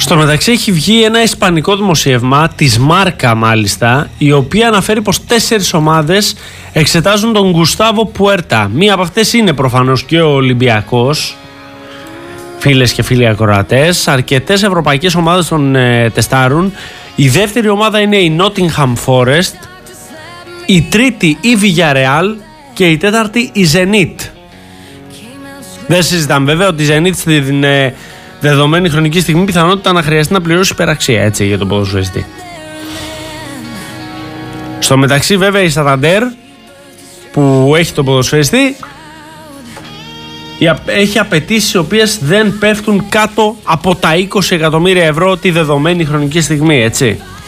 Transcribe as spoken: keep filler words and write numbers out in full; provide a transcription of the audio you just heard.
Στο μεταξύ έχει βγει ένα ισπανικό δημοσίευμα της Μάρκα μάλιστα, η οποία αναφέρει πως τέσσερις ομάδες εξετάζουν τον Γκουστάβο Πουέρτα. Μία από αυτές είναι προφανώς και ο Ολυμπιακός. Φίλες και φίλοι ακροατές, αρκετές ευρωπαϊκές ομάδες τον ε, τεστάρουν. Η δεύτερη ομάδα είναι η Nottingham Forest, η τρίτη η Villarreal και η τέταρτη η Zenit. Δεν συζητάμε βέβαια ότι η Zenit στην ε, δεδομένη χρονική στιγμή πιθανότητα να χρειαστεί να πληρώσει υπεραξία, έτσι, για τον ποδοσφαιριστή. Στο μεταξύ βέβαια η Σανταντέρ που έχει τον ποδοσφαιριστή έχει απαιτήσεις οι οποίες δεν πέφτουν κάτω από τα είκοσι εκατομμύρια ευρώ τη δεδομένη χρονική στιγμή, έτσι.